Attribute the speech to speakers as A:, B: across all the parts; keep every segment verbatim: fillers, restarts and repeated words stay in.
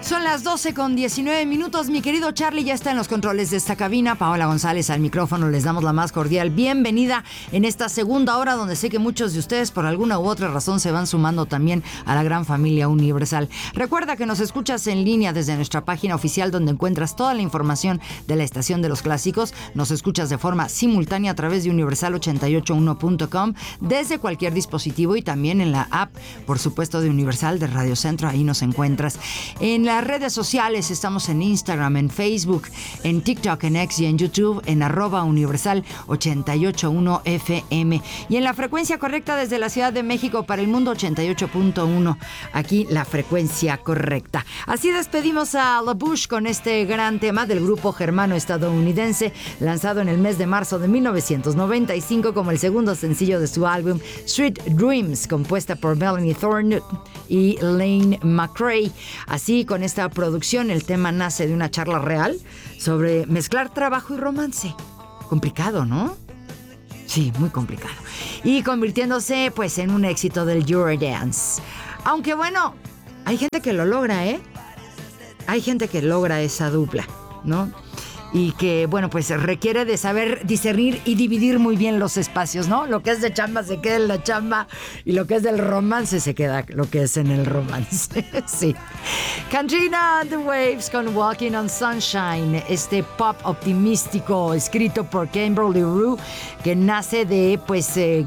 A: Son las doce con diecinueve minutos. Mi querido Charlie ya está en los controles de esta cabina. Paola González al micrófono. Les damos la más cordial bienvenida en esta segunda hora, donde sé que muchos de ustedes por alguna u otra razón se van sumando también a la gran familia Universal. Recuerda que nos escuchas en línea desde nuestra página oficial, donde encuentras toda la información de la estación de los clásicos. Nos escuchas de forma simultánea a través de universal ochenta y ocho punto uno punto com desde cualquier dispositivo y también en la app, por supuesto, de Universal de Radio Centro. Ahí nos encuentras. En las redes sociales estamos en Instagram, en Facebook, en TikTok, en X y en YouTube, en arroba Universal ochenta y ocho punto uno F M. Y en la frecuencia correcta desde la Ciudad de México para el mundo, ochenta y ocho punto uno. Aquí la frecuencia correcta. Así despedimos a La Bouche con este gran tema del grupo germano-estadounidense, lanzado en el mes de marzo de mil novecientos noventa y cinco como el segundo sencillo de su álbum Street Dreams, compuesta por Melanie Thorne y Lane McRae. Así, con esta producción, el tema nace de una charla real sobre mezclar trabajo y romance. Complicado, ¿no? Sí, muy complicado. Y convirtiéndose, pues, en un éxito del Eurodance. Aunque, bueno, hay gente que lo logra, ¿eh? Hay gente que logra esa dupla, ¿no? Y que, bueno, pues requiere de saber discernir y dividir muy bien los espacios, ¿no? Lo que es de chamba se queda en la chamba y lo que es del romance se queda lo que es en el romance. Sí. Katrina and the Waves con Walking on Sunshine, este pop optimístico escrito por Kimberly Rue, que nace de, pues, eh,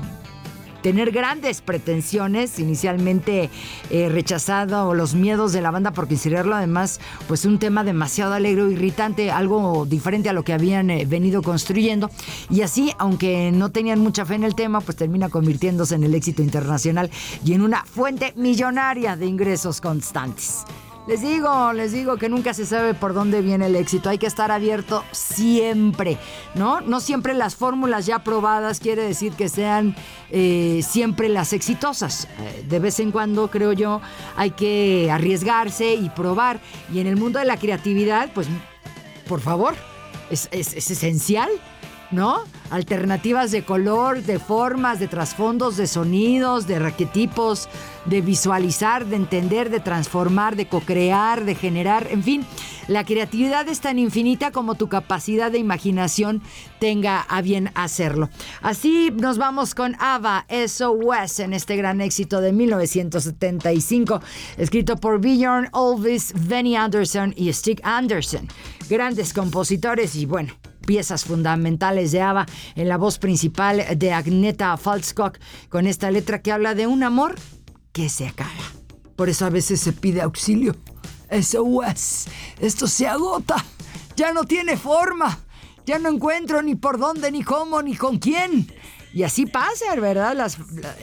A: tener grandes pretensiones, inicialmente eh, rechazado los miedos de la banda por considerarlo además pues un tema demasiado alegre o irritante, algo diferente a lo que habían eh, venido construyendo, y así, aunque no tenían mucha fe en el tema, pues termina convirtiéndose en el éxito internacional y en una fuente millonaria de ingresos constantes. Les digo, les digo que nunca se sabe por dónde viene el éxito. Hay que estar abierto siempre, ¿no? No siempre las fórmulas ya probadas quiere decir que sean eh, siempre las exitosas. Eh, de vez en cuando, creo yo, hay que arriesgarse y probar. Y en el mundo de la creatividad, pues, por favor, es, es, es esencial, ¿no? Alternativas de color, de formas, de trasfondos, de sonidos, de arquetipos, de visualizar, de entender, de transformar, de co-crear, de generar, en fin, la creatividad es tan infinita como tu capacidad de imaginación tenga a bien hacerlo. Así nos vamos con ABBA, S O S, en este gran éxito de mil novecientos setenta y cinco, escrito por Björn Ulvaeus, Benny Andersson y Stig Andersson, grandes compositores y, bueno, piezas fundamentales de ABBA, en la voz principal de Agneta Faltskog, con esta letra que habla de un amor que se acaba. Por eso a veces se pide auxilio. S O S, esto se agota, ya no tiene forma, ya no encuentro ni por dónde, ni cómo, ni con quién. Y así pasa, ¿verdad? Las,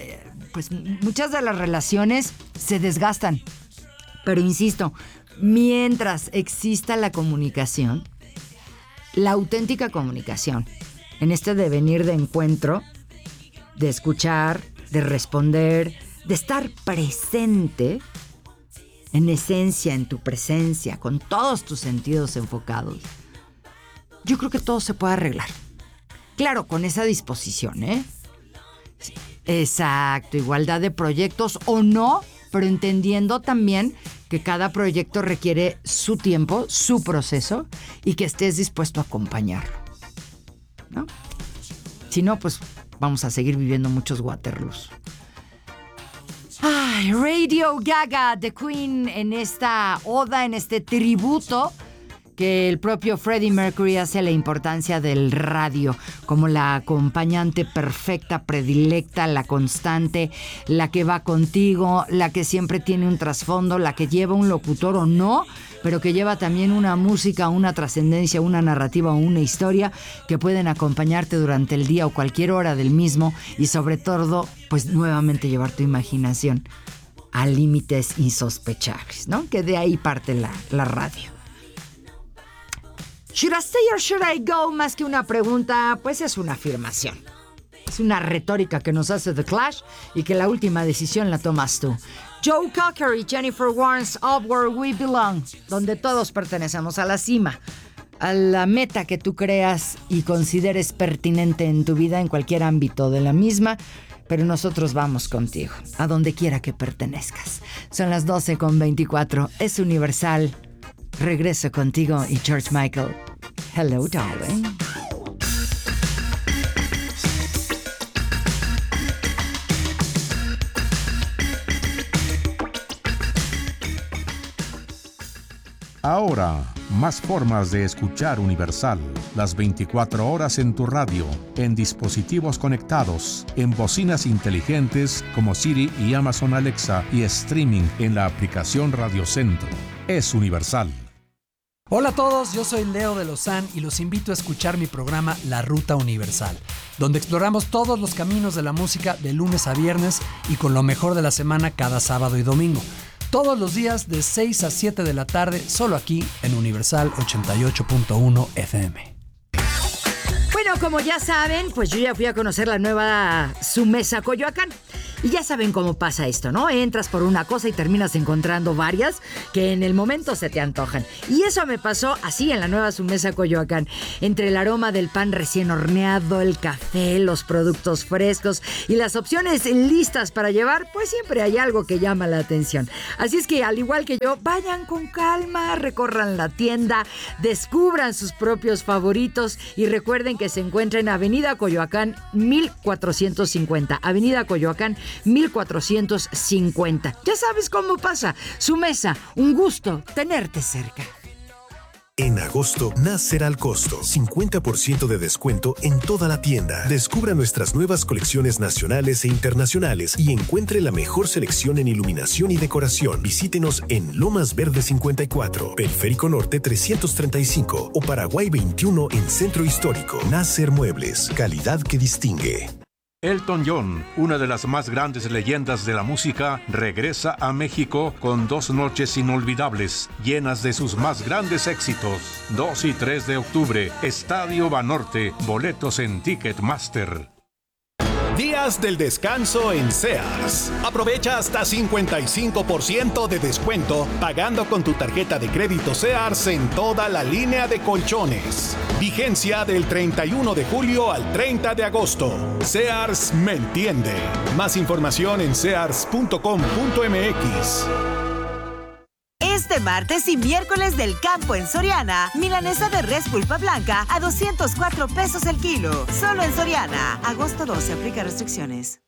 A: pues muchas de las relaciones se desgastan. Pero insisto, mientras exista la comunicación, la auténtica comunicación, en este devenir de encuentro, de escuchar, de responder, de estar presente, en esencia, en tu presencia, con todos tus sentidos enfocados, yo creo que todo se puede arreglar. Claro, con esa disposición, ¿eh? Exacto, igualdad de proyectos o no, pero entendiendo también que cada proyecto requiere su tiempo, su proceso, y que estés dispuesto a acompañarlo, ¿no? Si no, pues vamos a seguir viviendo muchos Waterloos. Ay, Radio Gaga, The Queen, en esta oda, en este tributo que el propio Freddie Mercury hace a la importancia del radio como la acompañante perfecta, predilecta, la constante, la que va contigo, la que siempre tiene un trasfondo, la que lleva un locutor o no, pero que lleva también una música, una trascendencia, una narrativa o una historia que pueden acompañarte durante el día o cualquier hora del mismo, y sobre todo, pues nuevamente llevar tu imaginación a límites insospechables, ¿no? Que de ahí parte la, la radio. Should I stay or should I go? Más que una pregunta, pues es una afirmación. Es una retórica que nos hace The Clash y que la última decisión la tomas tú. Joe Cocker y Jennifer Warnes, Up Where We Belong, donde todos pertenecemos a la cima, a la meta que tú creas y consideres pertinente en tu vida, en cualquier ámbito de la misma, pero nosotros vamos contigo, a donde quiera que pertenezcas. Son las doce con veinticuatro, es Universal Regreso contigo y George Michael. Hello, darling.
B: Ahora, más formas de escuchar Universal. Las veinticuatro horas en tu radio, en dispositivos conectados, en bocinas inteligentes como Siri y Amazon Alexa y streaming en la aplicación Radio Centro. Es Universal.
C: Hola a todos, yo soy Leo de Lozán y los invito a escuchar mi programa La Ruta Universal, donde exploramos todos los caminos de la música de lunes a viernes y con lo mejor de la semana cada sábado y domingo. Todos los días de seis a siete de la tarde, solo aquí en Universal ochenta y ocho punto uno F M.
A: Bueno, como ya saben, pues yo ya fui a conocer la nueva Sumesa Coyoacán. Y ya saben cómo pasa esto, ¿no? Entras por una cosa y terminas encontrando varias que en el momento se te antojan. Y eso me pasó así en la nueva Sumesa Coyoacán. Entre el aroma del pan recién horneado, el café, los productos frescos y las opciones listas para llevar, pues siempre hay algo que llama la atención. Así es que, al igual que yo, vayan con calma, recorran la tienda, descubran sus propios favoritos y recuerden que se encuentra en Avenida Coyoacán mil cuatrocientos cincuenta. Avenida Coyoacán mil cuatrocientos cincuenta. Ya sabes cómo pasa. Sumesa, un gusto tenerte cerca.
D: En agosto, nacer al costo. cincuenta por ciento de descuento en toda la tienda. Descubra nuestras nuevas colecciones nacionales e internacionales y encuentre la mejor selección en iluminación y decoración. Visítenos en Lomas Verde cincuenta y cuatro, Periférico Norte trescientos treinta y cinco o Paraguay veintiuno en Centro Histórico. Nacer Muebles, calidad que distingue.
B: Elton John, una de las más grandes leyendas de la música, regresa a México con dos noches inolvidables, llenas de sus más grandes éxitos. dos y tres de octubre, Estadio Banorte, boletos en Ticketmaster.
E: Días del descanso en Sears. Aprovecha hasta cincuenta y cinco por ciento de descuento pagando con tu tarjeta de crédito Sears en toda la línea de colchones. Vigencia del treinta y uno de julio al treinta de agosto. Sears me entiende. Más información en sears punto com punto m x.
F: Este martes y miércoles del campo en Soriana, milanesa de res pulpa blanca a doscientos cuatro pesos el kilo. Solo en Soriana. Agosto doce, aplica restricciones.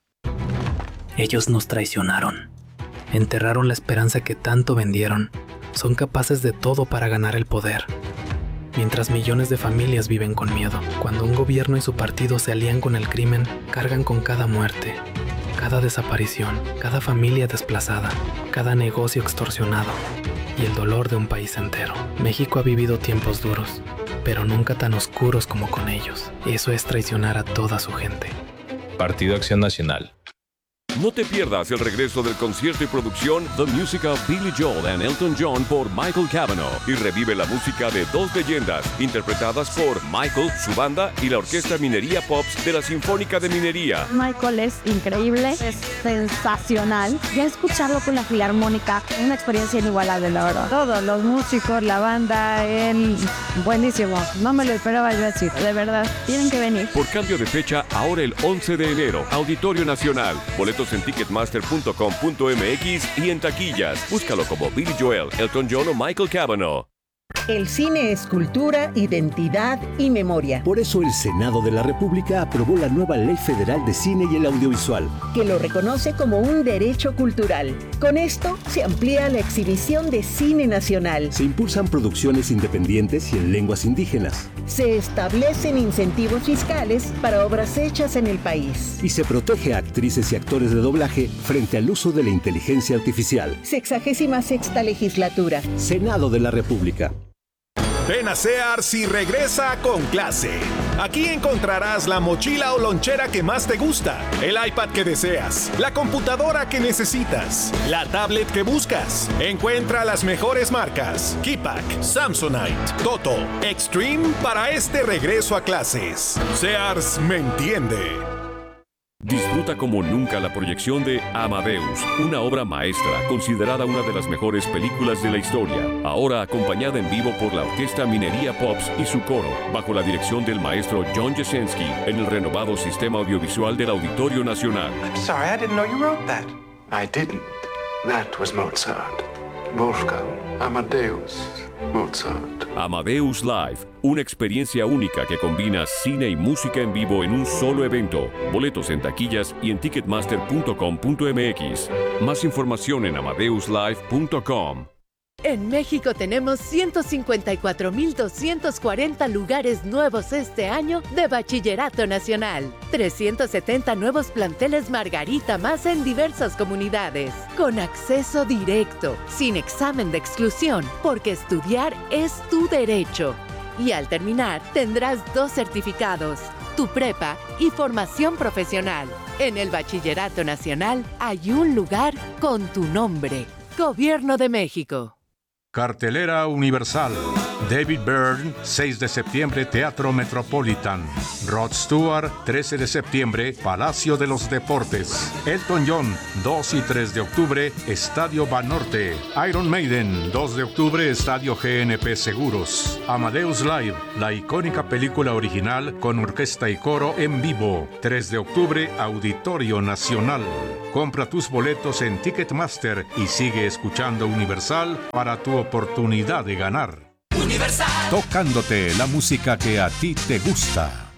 G: Ellos nos traicionaron. Enterraron la esperanza que tanto vendieron. Son capaces de todo para ganar el poder. Mientras millones de familias viven con miedo, cuando un gobierno y su partido se alían con el crimen, cargan con cada muerte, cada desaparición, cada familia desplazada, cada negocio extorsionado y el dolor de un país entero. México ha vivido tiempos duros, pero nunca tan oscuros como con ellos. Eso es traicionar a toda su gente.
H: Partido Acción Nacional.
I: No te pierdas el regreso del concierto y producción The Music of Billy Joel and Elton John por Michael Cavanaugh y revive la música de dos leyendas interpretadas por Michael, su banda y la Orquesta Minería Pops de la Sinfónica de Minería.
J: Michael es increíble, es sensacional. Ya escucharlo con la Filarmónica, una experiencia inigualable, la verdad. Todos los músicos, la banda, él, buenísimo. No me lo esperaba yo decir, de verdad. Tienen que venir.
I: Por cambio de fecha, ahora el once de enero, Auditorio Nacional. Boletos en ticketmaster punto com punto m x y en taquillas. Búscalo como Billy Joel, Elton John o Michael Cavanaugh.
K: El cine es cultura, identidad y memoria.
L: Por eso el Senado de la República aprobó la nueva Ley Federal de Cine y el Audiovisual,
K: que lo reconoce como un derecho cultural. Con esto se amplía la exhibición de cine nacional.
L: Se impulsan producciones independientes y en lenguas indígenas.
K: Se establecen incentivos fiscales para obras hechas en el país.
L: Y se protege a actrices y actores de doblaje frente al uso de la inteligencia artificial.
K: Sexagésima sexta legislatura.
L: Senado de la República.
E: Ven a Sears y regresa con clase. Aquí encontrarás la mochila o lonchera que más te gusta, el iPad que deseas, la computadora que necesitas, la tablet que buscas. Encuentra las mejores marcas: Keypack, Samsonite, Toto, Extreme para este regreso a clases. Sears me entiende.
I: Disfruta como nunca la proyección de Amadeus, una obra maestra considerada una de las mejores películas de la historia, ahora acompañada en vivo por la Orquesta Minería Pops y su coro, bajo la dirección del maestro John Jasinski, en el renovado sistema audiovisual del Auditorio Nacional.
M: I'm sorry, I didn't know you wrote that. I didn't. That was Mozart. Wolfgang Amadeus Mozart.
I: Amadeus Live, una experiencia única que combina cine y música en vivo en un solo evento. Boletos en taquillas y en ticketmaster punto com punto m x. Más información en amadeus live punto com.
N: En México tenemos ciento cincuenta y cuatro mil doscientos cuarenta lugares nuevos este año de Bachillerato Nacional. trescientos setenta nuevos planteles Margarita más en diversas comunidades. Con acceso directo, sin examen de exclusión, porque estudiar es tu derecho. Y al terminar, tendrás dos certificados, tu prepa y formación profesional. En el Bachillerato Nacional hay un lugar con tu nombre. Gobierno de México.
B: Cartelera Universal. David Byrne, seis de septiembre, Teatro Metropolitan. Rod Stewart, trece de septiembre, Palacio de los Deportes. Elton John, dos y tres de octubre, Estadio Banorte. Iron Maiden, dos de octubre, Estadio G N P Seguros. Amadeus Live, la icónica película original con orquesta y coro en vivo. tres de octubre, Auditorio Nacional. Compra tus boletos en Ticketmaster y sigue escuchando Universal para tu oportunidad de ganar.
O: Universal.
B: Tocándote la música que a ti te gusta.